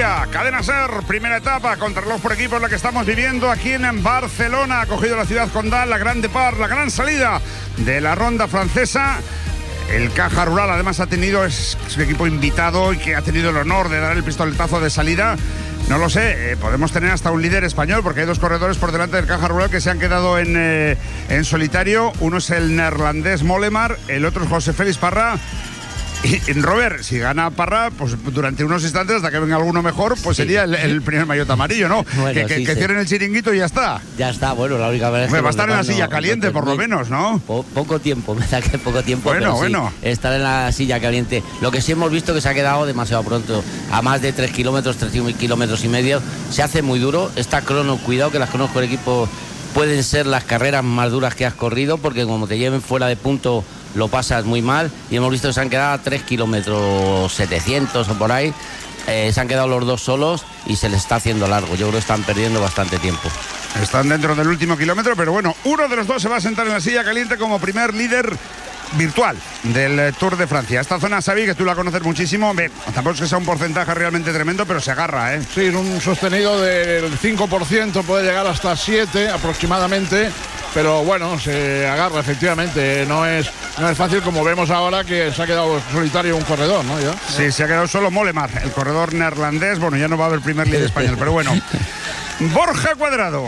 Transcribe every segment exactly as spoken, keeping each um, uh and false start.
Sarabia, Cadena Ser, primera etapa, contrarreloj por equipos, la que estamos viviendo aquí en Barcelona. Ha cogido la ciudad condal, la gran départ, la gran salida de la ronda francesa. El Caja Rural además ha tenido, es, es un equipo invitado y que ha tenido el honor de dar el pistoletazo de salida. No lo sé, eh, podemos tener hasta un líder español porque hay dos corredores por delante del Caja Rural que se han quedado en, eh, en solitario. Uno es el neerlandés Mollema, el otro es José Félix Parra. Y Robert, si gana Parra, pues durante unos instantes, hasta que venga alguno mejor, pues sí, sería el, el primer maillot amarillo, ¿no? Bueno, que que, sí, que sí. Cierren el chiringuito y ya está. Ya está, bueno, la única verdad es que va a estar en la silla no, caliente, por lo menos, ¿no? Po poco tiempo, me da que poco tiempo. Bueno, pero bueno. Sí, estar en la silla caliente. Lo que sí hemos visto que se ha quedado demasiado pronto. A más de tres kilómetros, tres kilómetros y medio. Se hace muy duro. Esta crono, cuidado que las cronos por equipo pueden ser las carreras más duras que has corrido, porque como te lleven fuera de punto lo pasas muy mal, y hemos visto que se han quedado a tres kilómetros setecientos o por ahí, eh, se han quedado los dos solos y se les está haciendo largo. Yo creo que están perdiendo bastante tiempo. Están dentro del último kilómetro, pero bueno, uno de los dos se va a sentar en la silla caliente como primer líder virtual del Tour de Francia. Esta zona, Xavi, que tú la conoces muchísimo, ve, tampoco es que sea un porcentaje realmente tremendo, pero se agarra, ¿eh? Sí, es un sostenido del cinco por ciento, puede llegar hasta siete aproximadamente, pero bueno, se agarra efectivamente. No es, no es fácil, como vemos ahora que se ha quedado solitario un corredor, ¿no? ¿Ya? Sí, se ha quedado solo Mollema, el corredor neerlandés. Bueno, ya no va a haber primer líder español, pero bueno. Borja Cuadrado.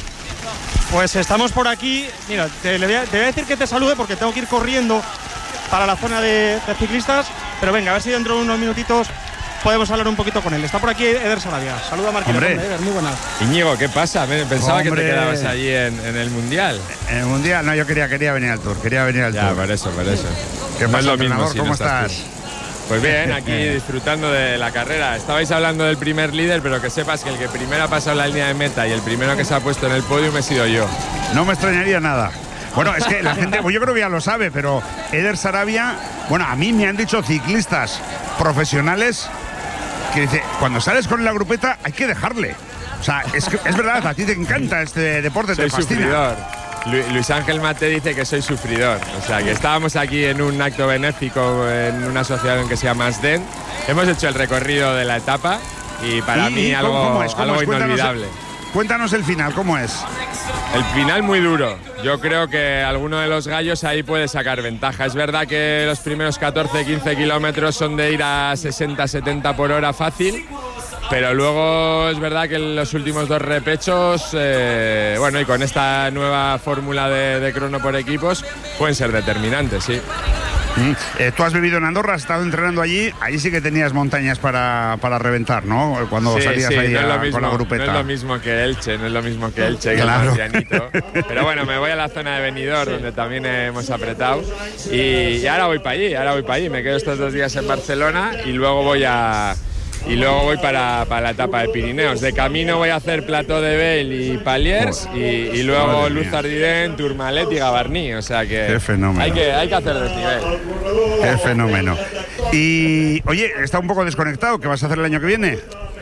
Pues estamos por aquí. Mira, te, le voy a, te voy a decir que te salude porque tengo que ir corriendo para la zona de, de ciclistas. Pero venga, a ver si dentro de unos minutitos podemos hablar un poquito con él. Está por aquí Eder Sarabia. Saluda a Marquinhos. Eder, muy buenas. Íñigo, ¿qué pasa? Pensaba Hombre. que te quedabas allí en, en el Mundial. En el Mundial, no, yo quería, quería venir al Tour. Quería venir al ya, Tour. por eso, por eso. ¿Qué no pasa, es lo mismo si ¿Cómo no estás? estás Pues bien, aquí disfrutando de la carrera. Estabais hablando del primer líder, pero que sepas que el que primero ha pasado la línea de meta y el primero que se ha puesto en el podio he sido yo. No me extrañaría nada. Bueno, es que la gente, pues yo creo que ya lo sabe, pero Eder Sarabia, bueno, a mí me han dicho ciclistas profesionales que dice, cuando sales con la grupeta hay que dejarle. O sea, es, que, es verdad, a ti te encanta este deporte, Soy te fascina. Sufridor. Luis Ángel Mate dice que soy sufridor. O sea, que estábamos aquí en un acto benéfico en una asociación que se llama ASDEN. Hemos hecho el recorrido de la etapa y para ¿Y, mí y algo, ¿cómo es? ¿Cómo algo es? inolvidable. Cuéntanos, cuéntanos el final, ¿cómo es? El final muy duro. Yo creo que alguno de los gallos ahí puede sacar ventaja. Es verdad que los primeros catorce quince kilómetros son de ir a sesenta setenta por hora fácil. Pero luego es verdad que los últimos dos repechos, eh, bueno, y con esta nueva fórmula de, de crono por equipos, pueden ser determinantes, sí. Mm. Eh, tú has vivido en Andorra, has estado entrenando allí, ahí sí que tenías montañas para, para reventar, ¿no? Cuando sí, salías sí, ahí no a, es lo mismo, con la grupeta. No es lo mismo que Elche, no es lo mismo que Elche, que claro. el Marcianito. Pero bueno, me voy a la zona de Benidorm, donde también hemos apretado. Y, y ahora voy para allí, ahora voy para allí. Me quedo estos dos días en Barcelona y luego voy a... Y luego voy para, para la etapa de Pirineos. De camino voy a hacer Plateau de Beil y Paliers y, y luego Luz Ardiden, Tourmalet y Gavarnie. O sea que, Qué fenómeno. Hay que hay que hacer desnivel. Qué fenómeno. Y, oye, está un poco desconectado. ¿Qué vas a hacer el año que viene?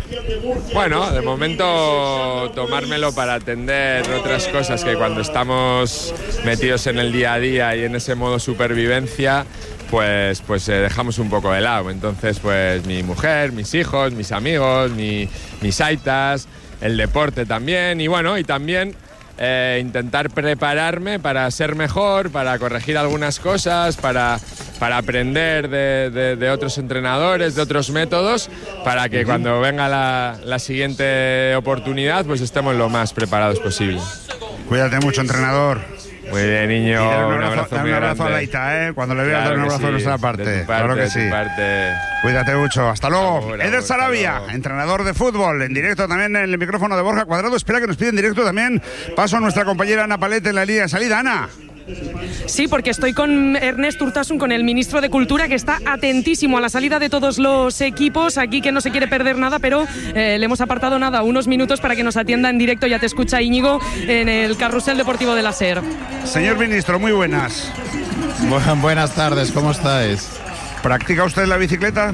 Bueno, de momento tomármelo para atender otras cosas que cuando estamos metidos en el día a día y en ese modo supervivencia, pues, pues eh, dejamos un poco de lado. Entonces, pues mi mujer, mis hijos, mis amigos, mi, mis aitas, el deporte también. Y bueno, y también eh, intentar prepararme para ser mejor, para corregir algunas cosas, para, para aprender de, de, de otros entrenadores, de otros métodos, para que cuando venga la, la siguiente oportunidad, pues estemos lo más preparados posible. Cuídate mucho, entrenador. Muy bien, niño. Un abrazo, un abrazo, un muy abrazo a grande. Laita, ¿eh? Cuando le veas, Claro dar un abrazo sí, de nuestra parte. De tu parte. Claro que de sí. tu parte. Cuídate mucho. Hasta luego. Ahora, Eder Sarabia, hasta luego. entrenador de fútbol, en directo también en el micrófono de Borja Cuadrado. Espera que nos pide en directo también. Paso a nuestra compañera Ana Palete en la línea de salida. Ana. Sí, porque estoy con Ernest Urtasun, con el ministro de Cultura, que está atentísimo a la salida de todos los equipos, aquí que no se quiere perder nada, pero eh, le hemos apartado nada, unos minutos para que nos atienda en directo. Ya te escucha Íñigo en el carrusel deportivo de la SER. Señor ministro, muy buenas. Bu- buenas tardes, ¿cómo estáis? ¿Practica usted la bicicleta?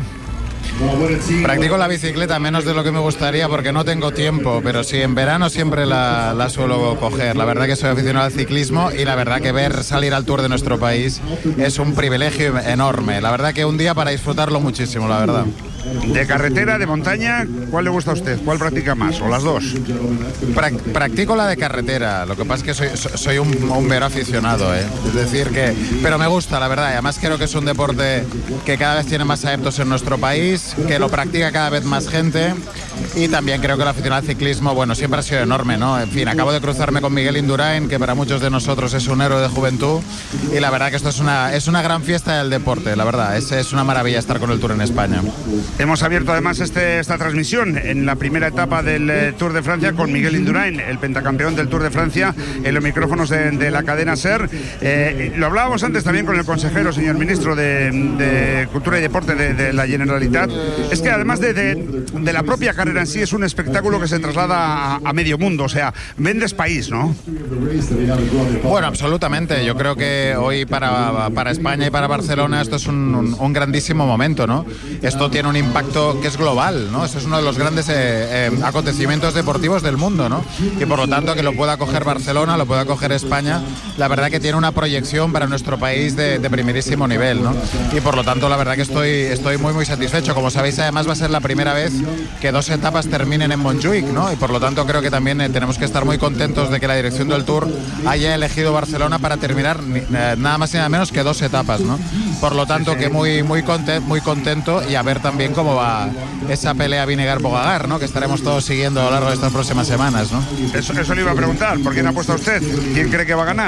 Practico la bicicleta menos de lo que me gustaría porque no tengo tiempo, pero sí, en verano siempre la, la suelo coger. La verdad que soy aficionado al ciclismo y la verdad que ver salir al Tour de nuestro país es un privilegio enorme. La verdad que un día para disfrutarlo muchísimo, la verdad. ¿De carretera, de montaña? ¿Cuál le gusta a usted? ¿Cuál practica más? ¿O las dos? Prac- practico la de carretera, lo que pasa es que soy, soy un, un mero aficionado, ¿eh? Es decir que, pero me gusta, la verdad, y además creo que es un deporte que cada vez tiene más adeptos en nuestro país, que lo practica cada vez más gente, y también creo que la afición al ciclismo, bueno, siempre ha sido enorme, ¿no? En fin, acabo de cruzarme con Miguel Indurain, que para muchos de nosotros es un héroe de juventud, y la verdad que esto es una, es una gran fiesta del deporte, la verdad, es, es una maravilla estar con el Tour en España. Hemos abierto además este, esta transmisión en la primera etapa del eh, Tour de Francia con Miguel Indurain, el pentacampeón del Tour de Francia, en los micrófonos de, de la cadena SER. Eh, lo hablábamos antes también con el consejero, señor ministro de, de Cultura y Deporte de, de la Generalitat. Es que además de, de, de la propia carrera en sí, es un espectáculo que se traslada a, a medio mundo, o sea, vendes país, ¿no? Bueno, absolutamente. Yo creo que hoy para, para España y para Barcelona esto es un, un, un grandísimo momento, ¿no? Esto tiene un impacto que es global, ¿no? Esto es uno de los grandes eh, eh, acontecimientos deportivos del mundo, ¿no? Y por lo tanto que lo pueda coger Barcelona, lo pueda coger España, la verdad que tiene una proyección para nuestro país de, de primerísimo nivel, ¿no? Y por lo tanto la verdad que estoy, estoy muy muy satisfecho. Como sabéis, además va a ser la primera vez que dos etapas terminen en Montjuic, ¿no? Y por lo tanto creo que también eh, tenemos que estar muy contentos de que la dirección del Tour haya elegido Barcelona para terminar eh, nada más y nada menos que dos etapas, ¿no? Por lo tanto que muy muy contento, muy contento, y a ver también cómo va esa pelea Vinegar-Pogagar, ¿no? Que estaremos todos siguiendo a lo largo de estas próximas semanas, ¿no? Eso, eso le iba a preguntar. ¿Por quién apuesta usted? ¿Quién cree que va a ganar?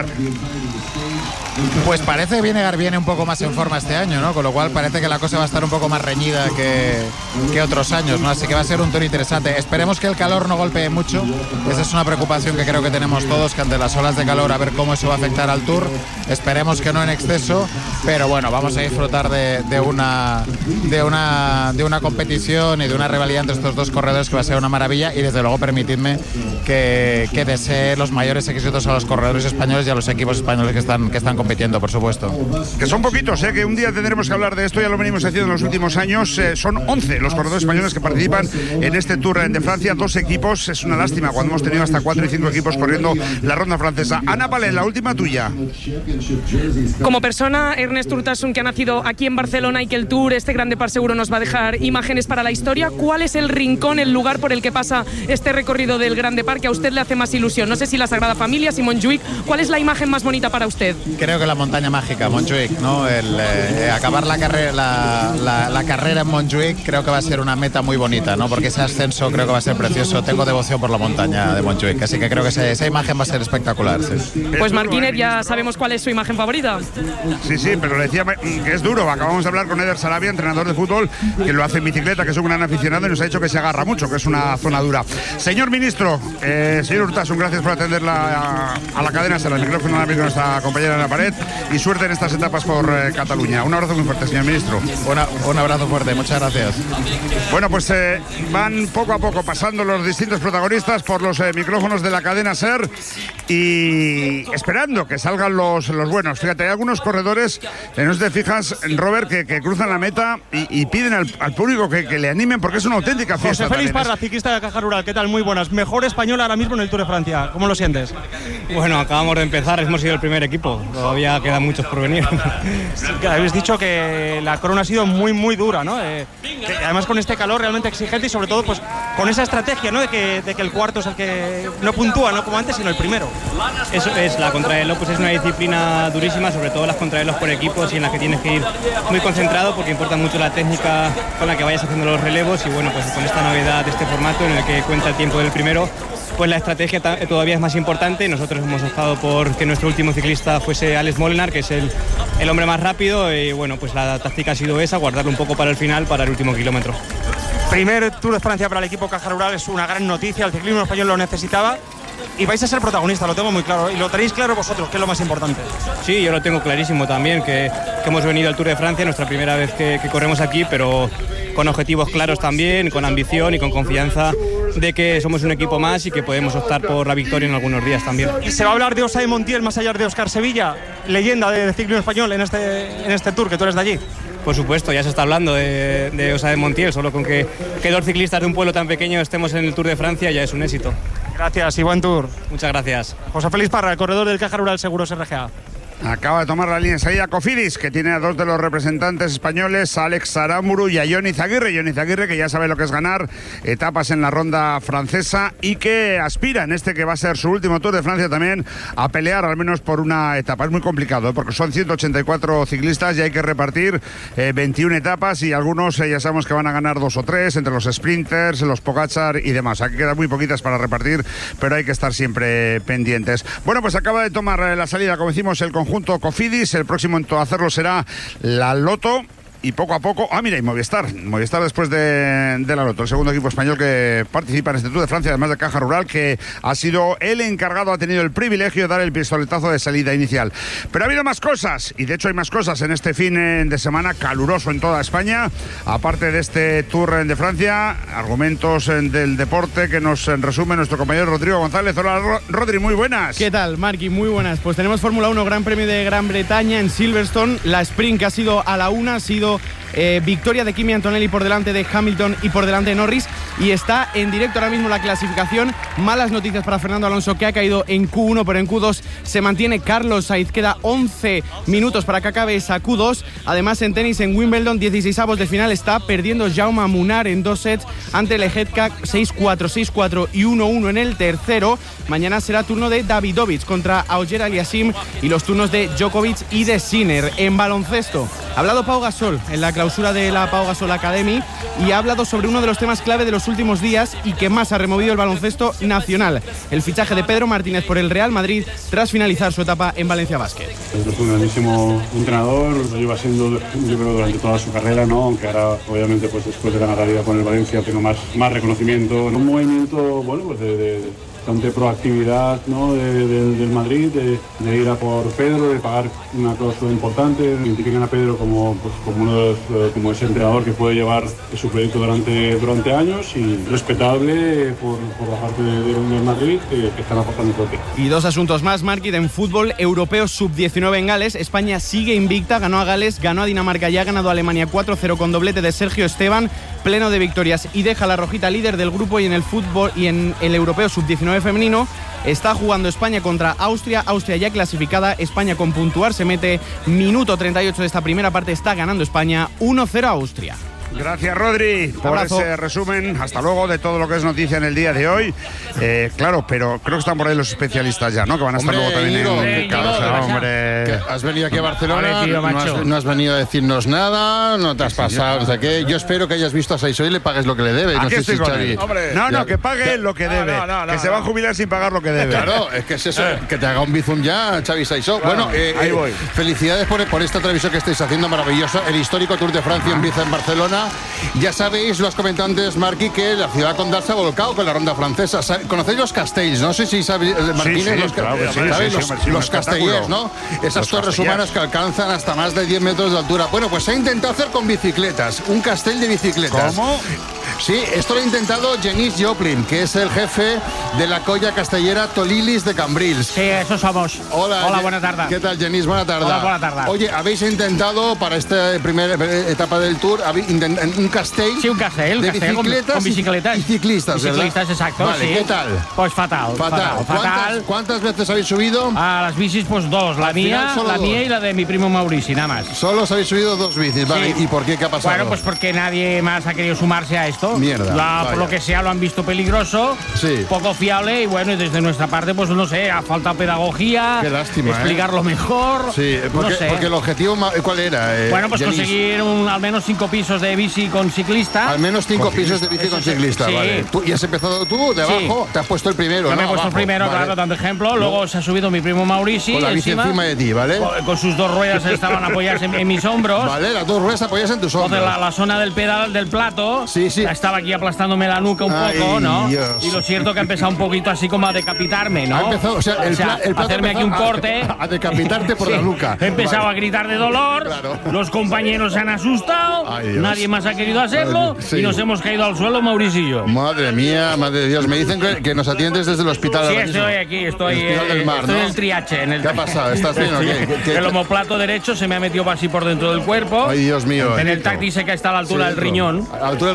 Pues parece que Vinegar viene un poco más en forma este año, ¿no? Con lo cual parece que la cosa va a estar un poco más reñida que, que otros años, ¿no? Así que va a ser un Tour interesante. Esperemos que el calor no golpee mucho. Esa es una preocupación que creo que tenemos todos, que ante las olas de calor a ver cómo eso va a afectar al Tour. Esperemos que no en exceso, pero bueno, vamos a disfrutar de, de, una, de, una, de una competición y de una rivalidad entre estos dos corredores que va a ser una maravilla, y desde luego permitidme que, que desee los mayores éxitos a los corredores españoles y a los equipos españoles que están, que están compitiendo. compitiendo, por supuesto. Que son poquitos, ¿eh? Que un día tendremos que hablar de esto, ya lo venimos haciendo en los últimos años. Eh, son once los corredores españoles que participan en este Tour de Francia, dos equipos. Es una lástima cuando hemos tenido hasta cuatro y cinco equipos corriendo la ronda francesa. Ana Palén, la última tuya. Como persona, Ernest Urtasun, que ha nacido aquí en Barcelona y que el Tour, este Grande Par, seguro nos va a dejar imágenes para la historia, ¿cuál es el rincón, el lugar por el que pasa este recorrido del Grande Par que a usted le hace más ilusión? No sé si la Sagrada Familia, si Montjuic. ¿Cuál es la imagen más bonita para usted? Creo que la montaña mágica, Montjuic, ¿no? El, eh, acabar la, carrera, la, la, la carrera en Montjuic creo que va a ser una meta muy bonita, ¿no? Porque ese ascenso creo que va a ser precioso. Tengo devoción por la montaña de Montjuic, así que creo que esa, esa imagen va a ser espectacular. Sí. Pues Martínez, ya sabemos cuál es su imagen favorita. Sí, sí, pero le decía que es duro. Acabamos de hablar con Eder Sarabia, entrenador de fútbol, que lo hace en bicicleta, que es un gran aficionado y nos ha dicho que se agarra mucho, que es una zona dura. Señor ministro, eh, señor Urtasun, gracias por atenderla a, a la cadena, se la micrófono a nuestra compañera en la pared, y suerte en estas etapas por eh, Cataluña. Un abrazo muy fuerte, señor ministro. Una, un abrazo fuerte, muchas gracias. Bueno, pues eh, van poco a poco pasando los distintos protagonistas por los eh, micrófonos de la cadena SER y esperando que salgan los, los buenos. Fíjate, hay algunos corredores, eh, no te fijas, Robert, que, que cruzan la meta y, y piden al, al público que, que le animen, porque es una auténtica fiesta. José Félix también. Parra, ciclista de Caja Rural, ¿qué tal? Muy buenas. Mejor español ahora mismo en el Tour de Francia. ¿Cómo lo sientes? Bueno, acabamos de empezar, hemos sido el primer equipo. Todavía quedan muchos por venir. Que habéis dicho que la corona ha sido muy, muy dura, ¿no? Eh, que además con este calor realmente exigente y sobre todo pues con esa estrategia, ¿no? De que, de que el cuarto es el que no puntúa, no como antes, sino el primero. Eso es, la contrarreloj pues es una disciplina durísima, sobre todo las contrarreloj por equipos y en las que tienes que ir muy concentrado porque importa mucho la técnica con la que vayas haciendo los relevos y bueno, pues con esta novedad de este formato en el que cuenta el tiempo del primero, pues la estrategia todavía es más importante. Nosotros hemos optado por que nuestro último ciclista fuese Alex Molenaar, que es el, el hombre más rápido y bueno, pues la táctica ha sido esa, guardarlo un poco para el final, para el último kilómetro. Primer Tour de Francia para el equipo Caja Rural, es una gran noticia, el ciclismo español lo necesitaba y vais a ser protagonistas, lo tengo muy claro y lo tenéis claro vosotros, que es lo más importante. Sí, yo lo tengo clarísimo también, que, que hemos venido al Tour de Francia, nuestra primera vez que, que corremos aquí, pero con objetivos claros también, con ambición y con confianza de que somos un equipo más y que podemos optar por la victoria en algunos días también. Y se va a hablar de Osae Montiel más allá de Óscar Sevilla, leyenda de, de ciclismo español en este, en este Tour, que tú eres de allí. Por supuesto, ya se está hablando de, de Osae Montiel, solo con que, que dos ciclistas de un pueblo tan pequeño estemos en el Tour de Francia ya es un éxito. Gracias y buen Tour. Muchas gracias. José Félix Parra, el corredor del Caja Rural Seguros R G A. Acaba de tomar la línea de salida Cofidis, que tiene a dos de los representantes españoles, Alex Aramburu y a Jon Izaguirre. Jon Izaguirre, que ya sabe lo que es ganar etapas en la ronda francesa y que aspira en este que va a ser su último Tour de Francia también a pelear al menos por una etapa. Es muy complicado, ¿eh? Porque son ciento ochenta y cuatro ciclistas y hay que repartir eh, veintiuna etapas y algunos eh, ya sabemos que van a ganar dos o tres entre los sprinters, los Pogačar y demás. Aquí quedan muy poquitas para repartir, pero hay que estar siempre pendientes. Bueno, pues acaba de tomar eh, la salida, como decimos, el conjunto Cofidis. El próximo en hacerlo será la Lotto. Y poco a poco, ah mira, y Movistar, Movistar después de, de la Lotto, el segundo equipo español que participa en este Tour de Francia, además de Caja Rural, que ha sido el encargado, ha tenido el privilegio de dar el pistoletazo de salida inicial. Pero ha habido más cosas, y de hecho hay más cosas en este fin de semana caluroso en toda España, aparte de este Tour de Francia, argumentos del deporte que nos resume nuestro compañero Rodrigo González. Hola Rodri, muy buenas. ¿Qué tal, Marqui? Muy buenas. Pues tenemos Fórmula uno, Gran Premio de Gran Bretaña en Silverstone, la sprint que ha sido a la una, ha sido Eh, victoria de Kimi Antonelli por delante de Hamilton y por delante de Norris, y está en directo ahora mismo la clasificación. Malas noticias para Fernando Alonso, que ha caído en Q uno, pero en Q dos se mantiene Carlos Sainz. Queda once minutos para que acabe esa Q dos. Además, en tenis, en Wimbledon, dieciseisavos de final, está perdiendo Jaume Munar en dos sets ante Lehecka, seis cuatro, seis cuatro y uno uno en el tercero. Mañana será turno de Davidovich contra Auger Aliassime y los turnos de Djokovic y de Sinner. En baloncesto, ha hablado Pau Gasol en la clausura de la Pau Gasol Academy y ha hablado sobre uno de los temas clave de los últimos días y que más ha removido el baloncesto nacional: el fichaje de Pedro Martínez por el Real Madrid tras finalizar su etapa en Valencia Basket. Es un grandísimo entrenador, lo lleva siendo, yo creo, durante toda su carrera, ¿no? Aunque ahora, obviamente, pues después de ganar la Liga con el Valencia, tengo más, más reconocimiento. Un movimiento, bueno, pues de, de bastante proactividad, ¿no? de, de, del Madrid, de, de ir a por Pedro, de pagar una cláusula importante, identifican a Pedro como, pues, como, uno de los, como ese entrenador que puede llevar su proyecto durante, durante años, y respetable por, por la parte de, del Madrid, que, que están apostando fuerte. Y dos asuntos más, Marquín. En fútbol europeo sub diecinueve en Gales, España sigue invicta, ganó a Gales, ganó a Dinamarca y ha ganado a Alemania cuatro cero con doblete de Sergio Esteban, pleno de victorias, y deja a la rojita líder del grupo. Y en el fútbol y en el europeo sub diecinueve femenino está jugando España contra Austria, Austria ya clasificada, España con puntuar, se mete minuto treinta y ocho de esta primera parte, está ganando España uno cero a Austria. Gracias, Rodri, por Abrazo. ese resumen. Hasta luego de todo lo que es noticia en el día de hoy. Eh, claro, pero creo que están por ahí los especialistas ya, ¿no? Que van a estar Hombre, luego también Íñigo, en Íñigo, claro, o sea, hombre. Que has venido aquí a Barcelona, Vale, tío, no, macho. has, no has venido a decirnos nada, no te has pasado, o sea que yo espero que hayas visto a Saisó y le pagues lo que le debe. Aquí No sé estoy si con Xavi- él. Hombre. No, no, que pague Ya- lo que debe. No, no, no, que no, se va a no. jubilar sin pagar lo que debe. Claro, es que es eso, que te haga un bizum ya, Xavi Saisó. Claro, Bueno, eh, ahí eh, voy. felicidades por, por esta televisión que estáis haciendo maravillosa. El histórico Tour de Francia empieza en Barcelona. Ya sabéis, lo has comentado antes, Marqui, que la ciudad condal se ha volcado con la ronda francesa. Sa- ¿Conocéis los castells? No sé si sabéis, eh, Martínez, sí, los, ca- claro que sí, ¿sabéis? sí, los, sí, hombre, sí, los un castellers, espectáculo. ¿no? Esas Los torres castellers. humanas que alcanzan hasta más de diez metros de altura. Bueno, pues se ha intentado hacer con bicicletas, un castell de bicicletas. ¿Cómo? Sí, esto lo ha intentado Genís Joplin, que es el jefe de la colla castellera Tolilis de Cambrils. Sí, eso somos. Hola, Hola, Ge- buena tarde. ¿Qué tal, Genís? Buena tarde. Hola, buena tarde. Oye, habéis intentado para esta primera eh, etapa del Tour habéis intent- un castell. Sí, un castell, de castell con- bicicletas, con bicicletas. y ciclistas, ¿verdad? Ciclistas, exacto, Vale, sí. ¿qué tal? Pues fatal, Fatal. fatal, ¿Cuántas, fatal. cuántas veces habéis subido? A las bicis, pues dos. La Al mía, final solo la dos. mía y la de mi primo Maurici, nada más. Solo os habéis subido dos bicis, vale. Sí. ¿Y por qué? ¿Qué ha pasado? Bueno, pues porque nadie más ha querido sumarse a esto. Mierda, La- vaya. por lo que sea, lo han visto peligroso, Sí. poco fiable, y bueno, y desde nuestra parte, pues no sé, ha faltado pedagogía, Qué lástima, ¿eh? explicarlo mejor. Sí, porque, no sé. porque el objetivo, ma- ¿cuál era? eh, Bueno, pues Genís? conseguir un- al menos cinco pisos de bici con ciclista. Al menos cinco Con pisos de ciclista. bici con Eso sí. ciclista, Sí. vale. ¿Tú, ¿Y has empezado tú de Sí. abajo? Te has puesto el primero, Yo ¿no? me he puesto Abajo, primero, vale. claro, dando ejemplo. Luego se ha subido mi primo Maurici. Con la bici encima de ti, ¿vale? Con, con sus dos ruedas estaban apoyadas en, en mis hombros. Vale, las dos ruedas apoyas en tus hombros. Entonces la, la zona del pedal del plato Sí, sí. estaba aquí aplastándome la nuca un Ay, poco, ¿no? Dios. Y lo cierto que ha empezado un poquito así como a decapitarme, ¿no? Ha empezado, o sea, el, pla- el plato hacerme aquí un empezó a- corte. A, decapitarte por Sí. la nuca. He empezado Vale. a gritar de dolor. Claro. Los compañeros se han asustado. Ay, Dios. Nadie más ha querido hacerlo. Ay, sí. Y nos hemos caído al suelo, Mauricio y yo. Madre mía, madre de Dios. Me dicen que, que nos atiendes desde el hospital Sí, ahora mismo. estoy aquí, estoy, El Hospital eh, del Mar, estoy ¿no? en el triache. En el ¿Qué ha pasado? ¿Estás bien o qué? Sí. ¿Qué- qué- El omoplato derecho se me ha metido así por dentro del cuerpo. Ay, Dios mío. En el Tito. táctice que está a la altura Sí, del dentro. riñón. A la altura del riñón tienes el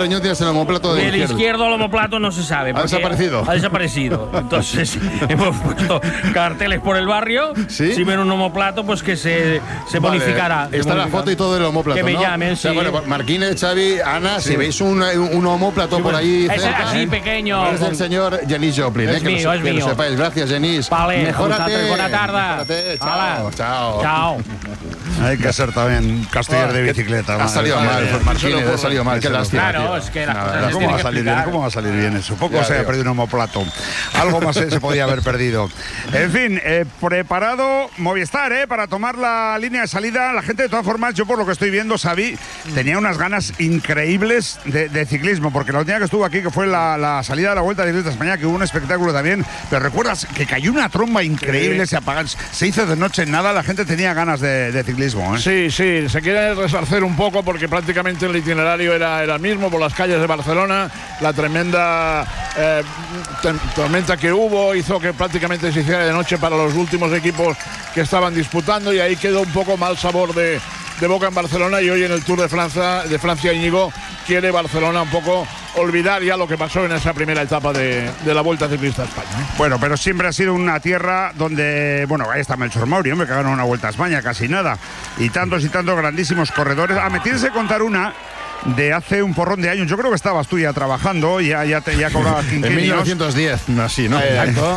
homóplato del El izquierdo. izquierdo al homóplato no se sabe. Ha porque desaparecido. Ha desaparecido. Entonces hemos puesto carteles por el barrio. ¿Sí? Si ven un homóplato, pues que se, se Vale. bonificará. Se Está la bonificará. foto y todo del homóplato, Que me ¿no? llamen, O sea, sí. bueno, Marquines, Xavi, Ana, Sí. si veis un, un homóplato Sí, por bueno. ahí Ese cerca, así, ¿eh? pequeño. Es del señor Janis Joplin, Es ¿eh? Que, mío, lo, es que lo mío. sepáis. Gracias, Janis. Vale, Mejórate. buena tarde. Mejórate. Chao, Hala. chao. Chao. Hay que ser también castellar Ah, de que- bicicleta. ha madre salido mía. mal, pues, Martínez, ha salido mal, qué lástima. Claro, es que las La cosas verdad, se ¿cómo tienen va a que salir bien? explicar. ¿Cómo va a salir bien eso? Poco Ya, se ha tío. perdido un homoplato. Algo más se, se podía haber perdido. En fin, eh, preparado Movistar, ¿eh? Para tomar la línea de salida. La gente, de todas formas, yo por lo que estoy viendo, Xavi, tenía unas ganas increíbles de, de ciclismo, porque la última que estuvo aquí, que fue la, la salida de la Vuelta de España, que hubo un espectáculo también. Pero recuerdas que cayó una tromba increíble, se apagó, se hizo de noche en nada, la gente tenía ganas de, de ciclismo, ¿eh? Sí, sí, se quiere resarcer un poco porque prácticamente el itinerario era, era el mismo por las calles de Barcelona. La tremenda eh, tem- tormenta que hubo hizo que prácticamente se hiciera de noche para los últimos equipos que estaban disputando y ahí quedó un poco mal sabor de, de boca en Barcelona y hoy en el Tour de Francia, de Francia Íñigo quiere Barcelona un poco olvidar ya lo que pasó en esa primera etapa de, de la Vuelta Ciclista a España, ¿eh? Bueno, pero siempre ha sido una tierra donde, bueno, ahí está Melchor Mauri, hombre, que ganó una Vuelta a España, casi nada. Y tantos y tantos grandísimos corredores. Ah, me tienes que contar una de hace un porrón de años. Yo creo que estabas tú ya trabajando, ya, ya, te, ya cobrabas En quinquenios. mil novecientos diez, no, así, ¿no? Exacto.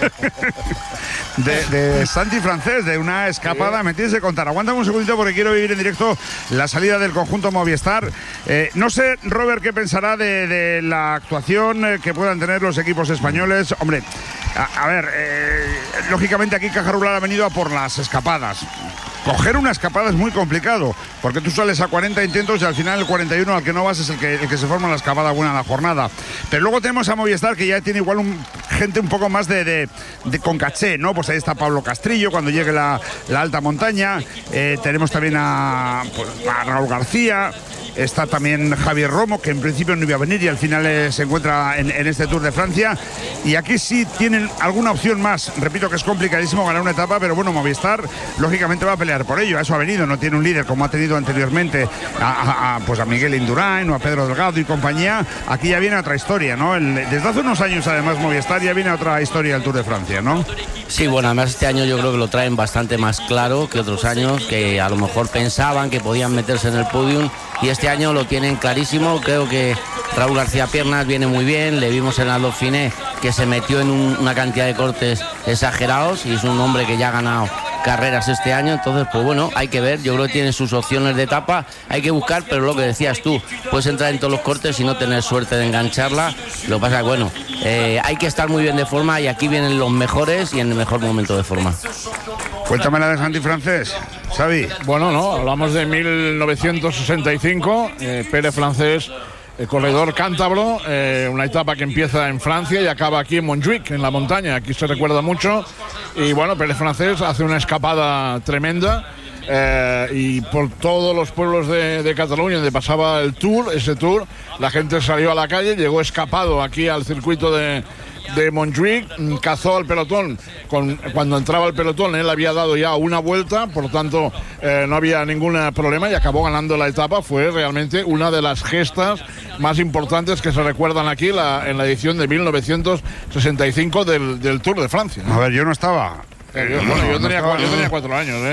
De, de Santi Francés, de una escapada. Me tienes que contar. Aguántame un segundito porque quiero vivir en directo la salida del conjunto Movistar. Eh, no sé, Robert, qué pensará de, de la actuación eh, que puedan tener los equipos españoles. Hombre, a, a ver, eh, lógicamente aquí Caja Rural ha venido a por las escapadas. Coger una escapada es muy complicado, porque tú sales a cuarenta intentos y al final el cuarenta y uno al que no vas es el que, el que se forma la escapada buena en la jornada. Pero luego tenemos a Movistar, que ya tiene igual un, gente un poco más de, de, de con caché, ¿no? Pues ahí está Pablo Castrillo cuando llegue la, la alta montaña. Eh, tenemos también a, pues, a Raúl García. Está también Javier Romo, que en principio no iba a venir y al final eh, se encuentra en, en este Tour de Francia. Y aquí sí tienen alguna opción más. Repito que es complicadísimo ganar una etapa, pero bueno, Movistar lógicamente va a pelear por ello. A eso ha venido, no tiene un líder como ha tenido anteriormente a, a, a, pues a Miguel Indurain o a Pedro Delgado y compañía. Aquí ya viene otra historia, ¿no? El, desde hace unos años además Movistar ya viene otra historia del Tour de Francia, ¿no? Sí, bueno, además este año yo creo que lo traen bastante más claro que otros años, que a lo mejor pensaban que podían meterse en el podium y este año lo tienen clarísimo. Creo que Raúl García Piernas viene muy bien, le vimos en la Dauphiné que se metió en un, una cantidad de cortes exagerados y es un hombre que ya ha ganado carreras este año, entonces pues bueno, hay que ver, yo creo que tiene sus opciones de etapa, hay que buscar, pero lo que decías tú, puedes entrar en todos los cortes y no tener suerte de engancharla, lo que pasa es que bueno, eh, hay que estar muy bien de forma y aquí vienen los mejores y en el mejor momento de forma. Cuéntame la de Santi Francés, Xavi. Bueno, no, hablamos de mil novecientos sesenta y cinco, eh, Pérez Francés, el corredor cántabro, eh, una etapa que empieza en Francia y acaba aquí en Montjuic, en la montaña, aquí se recuerda mucho, y bueno, Pérez Francés hace una escapada tremenda, eh, y por todos los pueblos de, de Cataluña donde pasaba el Tour, ese Tour, la gente salió a la calle, llegó escapado aquí al circuito de de Montjuic, cazó al pelotón. Con, cuando entraba el pelotón, él había dado ya una vuelta, por tanto eh, no había ningún problema y acabó ganando la etapa. Fue realmente una de las gestas más importantes que se recuerdan aquí la, en la edición de mil novecientos sesenta y cinco del, del Tour de Francia. A ver, yo no estaba. Eh, yo, bueno, yo, tenía, yo tenía cuatro años, ¿eh?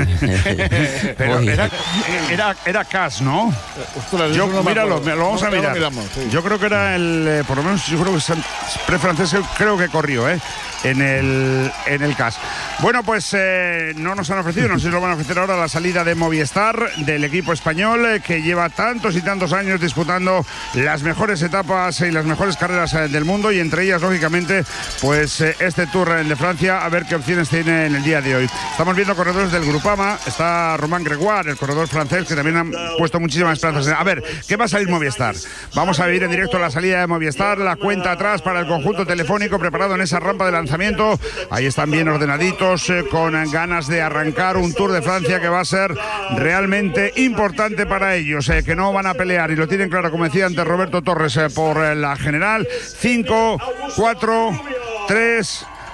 Bueno. Pero era, era, era Cas, ¿no? Ostras, yo, no míralo, me lo vamos no, a mirar. miramos, sí. Yo creo que era el, eh, por lo menos yo creo que es pre-francés, creo que corrió, ¿eh? En el, en el C A S. Bueno, pues eh, no nos han ofrecido, no sé si lo van a ofrecer ahora la salida de Movistar, del equipo español, eh, que lleva tantos y tantos años disputando las mejores etapas y las mejores carreras eh, del mundo, y entre ellas, lógicamente, pues eh, este Tour de Francia, a ver qué opciones tiene en el día de hoy. Estamos viendo corredores del Grupama, está Román Gregoire, el corredor francés, que también han puesto muchísimas esperanzas. A ver, ¿qué va a salir Movistar? Vamos a vivir en directo la salida de Movistar, la cuenta atrás para el conjunto telefónico preparado en esa rampa de lanzamiento. Ahí están bien ordenaditos, eh, con ganas de arrancar un Tour de Francia que va a ser realmente importante para ellos, eh, que no van a pelear, y lo tienen claro, como decía antes Roberto Torres, eh, por eh, la general. Cinco, cuatro, tres,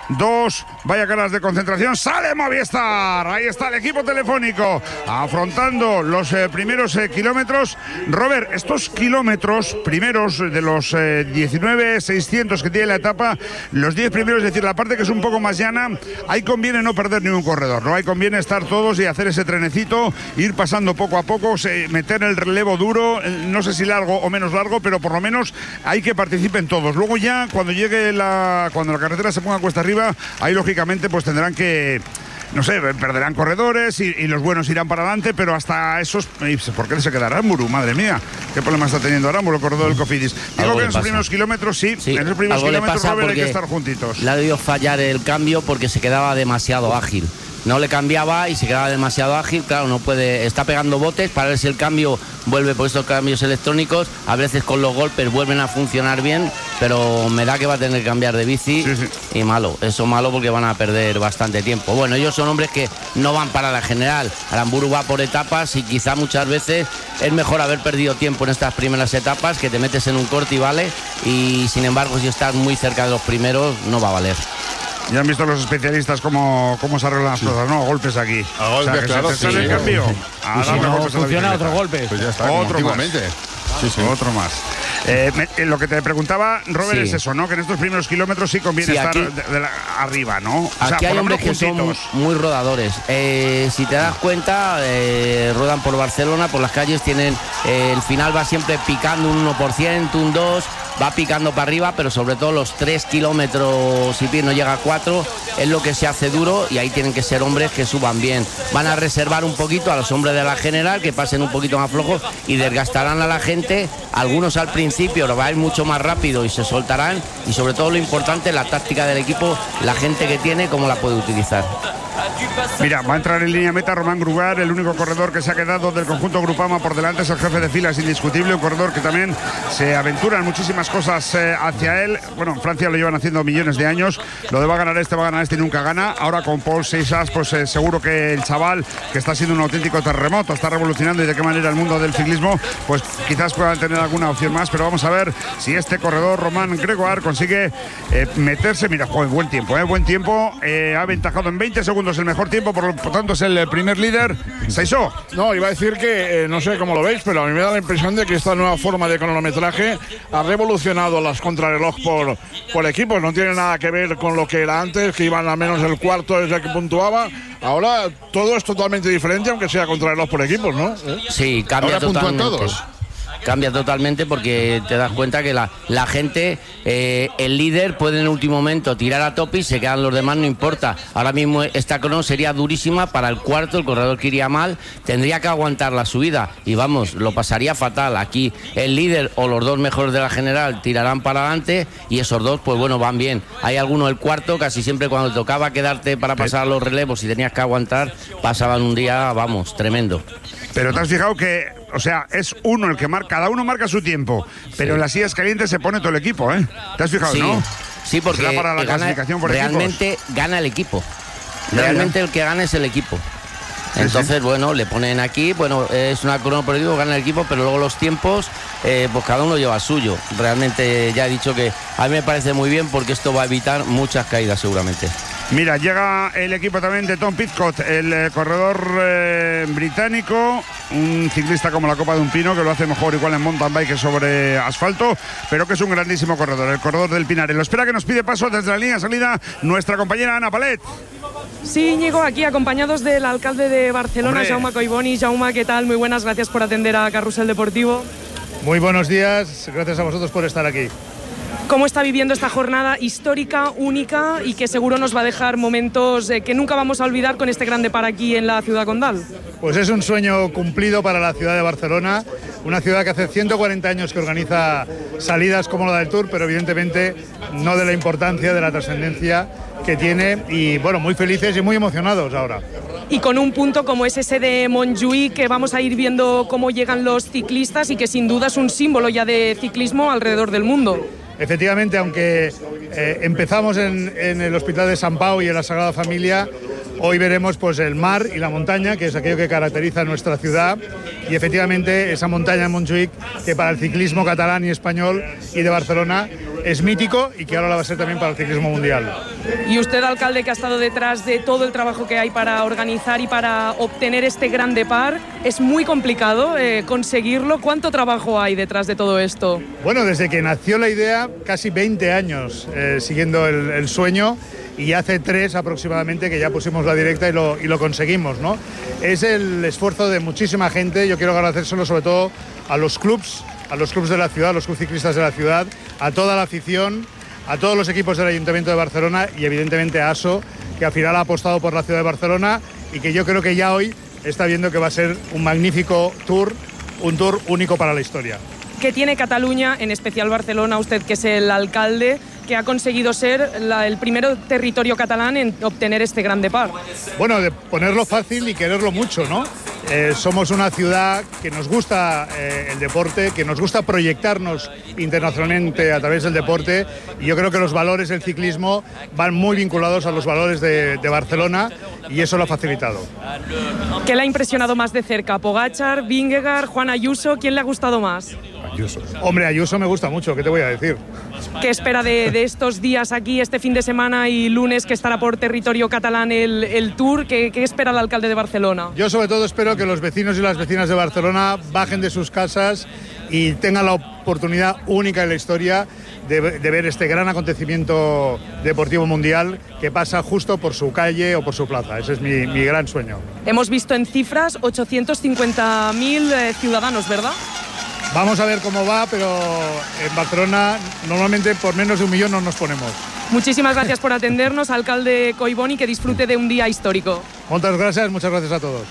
dos, vaya caras de concentración, sale Movistar, ahí está el equipo telefónico, afrontando los eh, primeros eh, kilómetros. Robert, estos kilómetros primeros de los eh, diecinueve seiscientos que tiene la etapa, los diez primeros, es decir, la parte que es un poco más llana, ahí conviene no perder ningún corredor, ¿no? Ahí conviene estar todos y hacer ese trenecito, ir pasando poco a poco, se, meter el relevo duro, no sé si largo o menos largo, pero por lo menos hay que participen todos. Luego ya, cuando llegue la, cuando la carretera se ponga cuesta arriba, ahí lógicamente pues tendrán que, no sé, perderán corredores y, y los buenos irán para adelante, pero hasta esos... ¿Por qué se queda Aramburu? Madre mía, ¿qué problema está teniendo Aramburu, el corredor del Cofidis? Digo que en esos primeros kilómetros, sí, sí, en esos primeros kilómetros, Robert, hay que estar juntitos. Le ha debido fallar el cambio porque se quedaba demasiado ágil. No le cambiaba y se quedaba demasiado ágil, claro, no puede, está pegando botes para ver si el cambio vuelve por estos cambios electrónicos, a veces con los golpes vuelven a funcionar bien, pero me da que va a tener que cambiar de bici, sí, sí. Y malo, eso malo porque van a perder bastante tiempo. Bueno, ellos son hombres que no van para la general, Aramburu va por etapas y quizá muchas veces es mejor haber perdido tiempo en estas primeras etapas, que te metes en un corte y vale, y sin embargo si estás muy cerca de los primeros no va a valer. Ya han visto los especialistas cómo, cómo se arreglan las sí. cosas, ¿no? Golpes aquí. A golpes, o sea, claro, se sí. sale el cambio. A si no funciona, otro golpe. Pues ya está, otro más. Sí, sí. Otro más. Eh, me, lo que te preguntaba, Robert, sí. es eso, ¿no? Que en estos primeros kilómetros sí conviene sí, aquí, estar de, de la, arriba, ¿no? O aquí sea, hay hombres que son muy, muy rodadores. Eh, si te das cuenta, eh, ruedan por Barcelona, por las calles, tienen eh, el final va siempre picando un uno por ciento, un dos por ciento, va picando para arriba, pero sobre todo los tres kilómetros, si bien no llega a cuatro, es lo que se hace duro y ahí tienen que ser hombres que suban bien. Van a reservar un poquito a los hombres de la general, que pasen un poquito más flojos y desgastarán a la gente. Algunos al principio lo va a ir mucho más rápido y se soltarán, y sobre todo lo importante, la táctica del equipo, la gente que tiene, cómo la puede utilizar. Mira, va a entrar en línea meta Román Grugar, el único corredor que se ha quedado del conjunto Grupama por delante, es el jefe de filas indiscutible, un corredor que también se aventura en muchísimas cosas eh, hacia él. Bueno, en Francia lo llevan haciendo millones de años, lo de va a ganar este, va a ganar este y nunca gana. Ahora con Paul Seixas, pues eh, seguro que el chaval, que está siendo un auténtico terremoto, está revolucionando y de qué manera el mundo del ciclismo, pues quizás puedan tener alguna opción más, pero vamos a ver si este corredor Román Gregoire consigue eh, meterse. Mira, joder, buen tiempo, eh, buen tiempo, eh, ha aventajado en veinte segundos el mejor tiempo, por, por tanto es el primer líder. Seixó. No, iba a decir que eh, no sé cómo lo veis, pero a mí me da la impresión de que esta nueva forma de cronometraje ha revolucionado las contrarreloj por, por equipos. No tiene nada que ver con lo que era antes, que iban al menos el cuarto desde que puntuaba. Ahora todo es totalmente diferente, aunque sea contrarreloj por equipos, ¿no? ¿Eh? Sí, cambia Ahora totalmente. Puntúan todos. Cambia totalmente porque te das cuenta que la, la gente, eh, el líder puede en el último momento tirar a tope y se quedan los demás, no importa. Ahora mismo esta crono sería durísima para el cuarto, el corredor que iría mal, tendría que aguantar la subida y vamos, lo pasaría fatal. Aquí el líder o los dos mejores de la general tirarán para adelante y esos dos, pues bueno, van bien. Hay alguno el cuarto, casi siempre cuando tocaba quedarte para pasar los relevos y tenías que aguantar, pasaban un día, vamos, tremendo. Pero te has fijado que, o sea, es uno el que marca, cada uno marca su tiempo, pero sí. En las sillas calientes se pone todo el equipo, ¿eh? ¿Te has fijado, sí. no? Sí, porque será para la gana, clasificación por realmente equipos. Gana el equipo. Realmente el que gana es el equipo. Entonces, sí, sí. bueno, le ponen aquí, bueno, es una crono por equipo, gana el equipo, pero luego los tiempos, eh, pues cada uno lleva suyo. Realmente ya he dicho que a mí me parece muy bien porque esto va a evitar muchas caídas seguramente. Mira, llega el equipo también de Tom Pidcock, el eh, corredor eh, británico, un ciclista como la copa de un pino, que lo hace mejor igual en mountain bike que sobre asfalto, pero que es un grandísimo corredor, el corredor del Pinares. Lo espera que nos pide paso desde la línea de salida nuestra compañera Ana Palet. Sí, Íñigo, aquí acompañados del alcalde de Barcelona, Hombre. Jaume Collboni. Jaume, ¿qué tal? Muy buenas, gracias por atender a Carrusel Deportivo. Muy buenos días, gracias a vosotros por estar aquí. ¿Cómo está viviendo esta jornada histórica, única y que seguro nos va a dejar momentos eh, que nunca vamos a olvidar con este grande par aquí en la ciudad condal? Pues es un sueño cumplido para la ciudad de Barcelona, una ciudad que hace ciento cuarenta años que organiza salidas como la del Tour, pero evidentemente no de la importancia, de la trascendencia que tiene, y bueno, muy felices y muy emocionados ahora. Y con un punto como es ese de Montjuïc, que vamos a ir viendo cómo llegan los ciclistas y que sin duda es un símbolo ya de ciclismo alrededor del mundo. Efectivamente, aunque eh, empezamos en, en el Hospital de Sant Pau y en la Sagrada Familia, hoy veremos pues el mar y la montaña, que es aquello que caracteriza a nuestra ciudad, y efectivamente esa montaña en Montjuïc, que para el ciclismo catalán y español y de Barcelona es mítico y que ahora lo va a ser también para el ciclismo mundial. Y usted, alcalde, que ha estado detrás de todo el trabajo que hay para organizar y para obtener este Grand Depart, es muy complicado eh, conseguirlo. ¿Cuánto trabajo hay detrás de todo esto? Bueno, desde que nació la idea, casi veinte años eh, siguiendo el, el sueño, y hace tres aproximadamente que ya pusimos la directa y lo, y lo conseguimos, ¿no? Es el esfuerzo de muchísima gente. Yo quiero agradecérselo sobre todo a los clubs, a los clubs de la ciudad, a los clubs ciclistas de la ciudad, a toda la afición, a todos los equipos del Ayuntamiento de Barcelona y evidentemente a ASO, que al final ha apostado por la ciudad de Barcelona y que yo creo que ya hoy está viendo que va a ser un magnífico tour, un tour único para la historia. ¿Qué tiene Cataluña, en especial Barcelona, usted que es el alcalde, que ha conseguido ser la, el primer territorio catalán en obtener este Grand Depart? Bueno, de ponerlo fácil y quererlo mucho, ¿no? Eh, somos una ciudad que nos gusta eh, el deporte, que nos gusta proyectarnos internacionalmente a través del deporte, y yo creo que los valores del ciclismo van muy vinculados a los valores de, de Barcelona, y eso lo ha facilitado. ¿Qué le ha impresionado más de cerca? ¿Pogačar, Vingegaard, Juan Ayuso? ¿Quién le ha gustado más? Ayuso. Hombre, Ayuso me gusta mucho, ¿qué te voy a decir? ¿Qué espera de, de estos días aquí, este fin de semana y lunes que estará por territorio catalán el, el Tour? ¿Qué, ¿Qué espera el alcalde de Barcelona? Yo sobre todo espero que los vecinos y las vecinas de Barcelona bajen de sus casas y tengan la oportunidad única en la historia de, de ver este gran acontecimiento deportivo mundial que pasa justo por su calle o por su plaza. Ese es mi, mi gran sueño. Hemos visto en cifras ochocientos cincuenta mil eh, ciudadanos, ¿verdad? Vamos a ver cómo va, pero en Barcelona normalmente por menos de un millón no nos ponemos. Muchísimas gracias por atendernos, alcalde Collboni, que disfrute de un día histórico. Muchas gracias, muchas gracias a todos.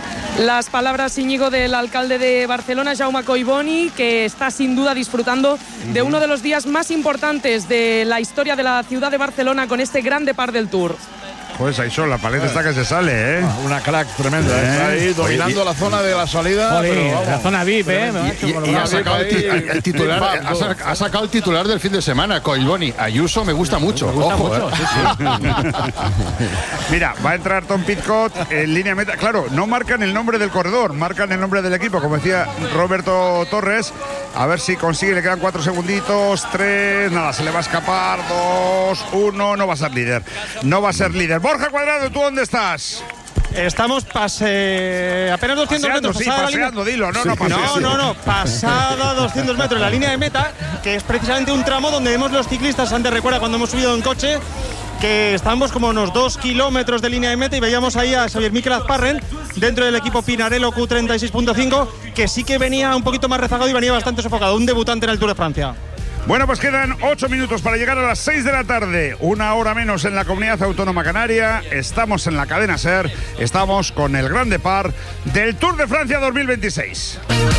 Las palabras, Íñigo, del alcalde de Barcelona, Jaume Collboni, que está sin duda disfrutando de uno de los días más importantes de la historia de la ciudad de Barcelona con este Grand Depart del Tour. Pues ahí son, la paleta está que se sale, ¿eh? Una crack tremenda, ¿eh? Está ahí dominando Oye, la zona de la salida. Joder, pero vamos, la zona V I P, ¿eh? Y, y, y ha, sacado el, el, el titular, ha, sac, ha sacado el titular del fin de semana, Collboni. Ayuso me gusta mucho. Me gusta Ojo, mucho, ¿eh? sí, sí. Mira, va a entrar Tom Pidcock en línea meta. Claro, no marcan el nombre del corredor, marcan el nombre del equipo, como decía Roberto Torres. A ver si consigue, le quedan cuatro segunditos, tres, nada, se le va a escapar, dos, uno, no va a ser líder. No va a ser líder. Borja Cuadrado, ¿tú dónde estás? Estamos pase... apenas doscientos paseando, metros. Sí, paseando, dilo, no, no, paseando. No, no, no, pasada doscientos metros, la línea de meta, que es precisamente un tramo donde vemos los ciclistas, antes recuerda cuando hemos subido en coche, que estamos como unos dos kilómetros de línea de meta y veíamos ahí a Xavier Mikel Azparren dentro del equipo Pinarello Q treinta y seis punto cinco, que sí que venía un poquito más rezagado y venía bastante sofocado, un debutante en el Tour de Francia. Bueno, pues quedan ocho minutos para llegar a las seis de la tarde, una hora menos en la Comunidad Autónoma Canaria. Estamos en la cadena SER, estamos con el Grand Depart del Tour de Francia dos mil veintiséis.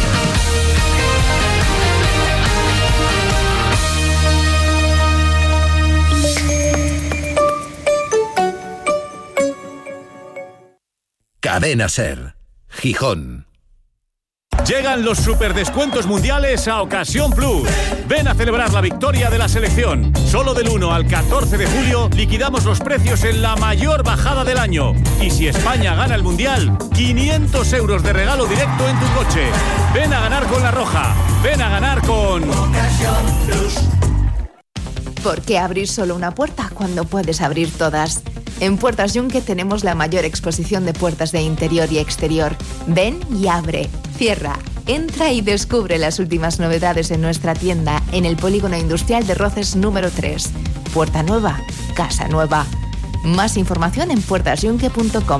Cadena SER, Gijón. Llegan los superdescuentos mundiales a Ocasión Plus. Ven a celebrar la victoria de la selección. Solo del uno al catorce de julio liquidamos los precios en la mayor bajada del año. Y si España gana el mundial, quinientos euros de regalo directo en tu coche. Ven a ganar con La Roja. Ven a ganar con Ocasión Plus. ¿Por qué abrir solo una puerta cuando puedes abrir todas? En Puertas Yunque tenemos la mayor exposición de puertas de interior y exterior. Ven y abre, cierra, entra y descubre las últimas novedades en nuestra tienda en el Polígono Industrial de Roces número tres. Puerta nueva, casa nueva. Más información en puertas yunque punto com.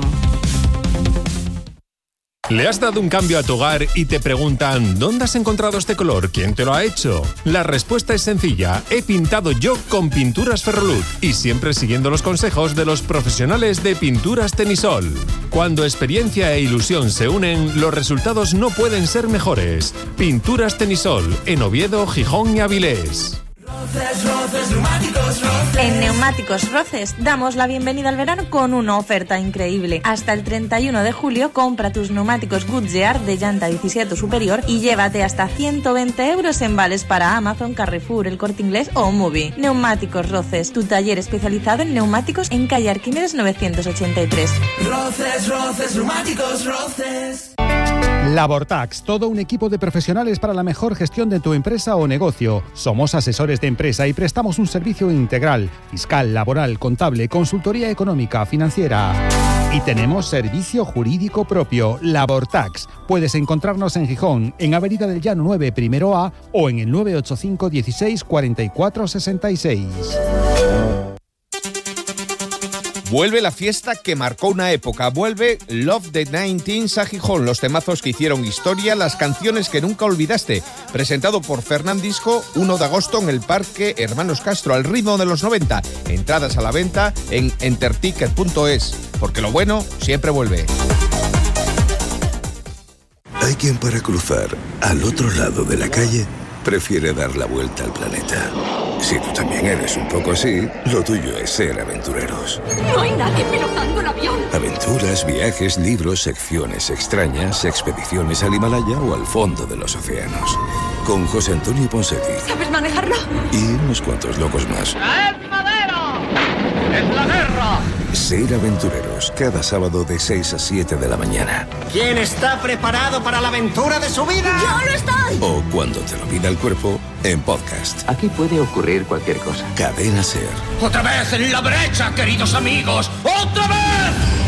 ¿Le has dado un cambio a tu hogar y te preguntan ¿dónde has encontrado este color? ¿Quién te lo ha hecho? La respuesta es sencilla. He pintado yo con Pinturas Ferroluz y siempre siguiendo los consejos de los profesionales de Pinturas Tenisol. Cuando experiencia e ilusión se unen, los resultados no pueden ser mejores. Pinturas Tenisol, en Oviedo, Gijón y Avilés. Roces, roces, neumáticos, roces. En Neumáticos Roces damos la bienvenida al verano con una oferta increíble. Hasta el treinta y uno de julio compra tus neumáticos Goodyear de llanta diecisiete superior y llévate hasta ciento veinte euros en vales para Amazon, Carrefour, El Corte Inglés o Movie. Neumáticos Roces, tu taller especializado en neumáticos en calle Arquímedes novecientos ochenta y tres. Roces, roces, neumáticos, roces. Labortax, todo un equipo de profesionales para la mejor gestión de tu empresa o negocio. Somos asesores de empresa y prestamos un servicio integral, fiscal, laboral, contable, consultoría económica, financiera. Y tenemos servicio jurídico propio, Labortax. Puedes encontrarnos en Gijón, en Avenida del Llano nueve, primero A, o en el nueve ocho cinco dieciséis cuarenta y cuatro sesenta y seis. Vuelve la fiesta que marcó una época. Vuelve Love the Nineteens a Gijón. Los temazos que hicieron historia, las canciones que nunca olvidaste. Presentado por Fernandisco, uno de agosto en el Parque Hermanos Castro, al ritmo de los noventa. Entradas a la venta en enterticket punto es. Porque lo bueno siempre vuelve. Hay quien para cruzar al otro lado de la calle prefiere dar la vuelta al planeta. Si tú también eres un poco así, lo tuyo es ser aventureros. No hay nadie pilotando el avión. Aventuras, viajes, libros, secciones extrañas, expediciones al Himalaya o al fondo de los océanos. Con José Antonio Ponseti. ¿Sabes manejarlo? Y unos cuantos locos más. ¡Es madera! ¡Es la guerra! Ser aventureros, cada sábado de seis a siete de la mañana. ¿Quién está preparado para la aventura de su vida? ¡Yo no estoy! O cuando te lo pida el cuerpo, en podcast. Aquí puede ocurrir cualquier cosa. Cadena Ser. ¡Otra vez en la brecha, queridos amigos! ¡Otra vez!